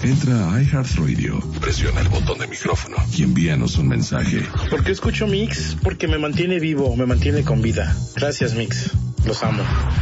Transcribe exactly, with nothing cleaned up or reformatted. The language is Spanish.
Entra a iHeartRadio, presiona el botón de micrófono y envíanos un mensaje. ¿Por qué escucho Mix? Porque me mantiene vivo, me mantiene con vida. Gracias, Mix. Los amo.